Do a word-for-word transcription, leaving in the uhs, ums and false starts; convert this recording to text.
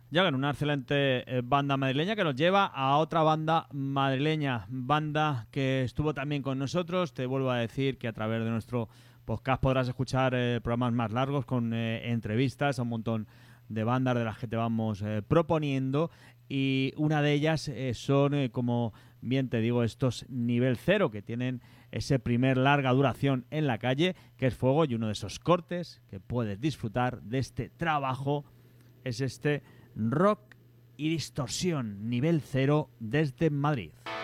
Jagan, una excelente eh, banda madrileña que nos lleva a otra banda madrileña, banda que estuvo también con nosotros. Te vuelvo a decir que a través de nuestro podcast podrás escuchar eh, programas más largos con eh, entrevistas a un montón de bandas de las que te vamos eh, proponiendo, y una de ellas eh, son, eh, como bien te digo, estos Nivel Cero, que tienen ese primer larga duración en la calle, que es Fuego, y uno de esos cortes que puedes disfrutar de este trabajo es este Rock y Distorsión, Nivel Cero, desde Madrid.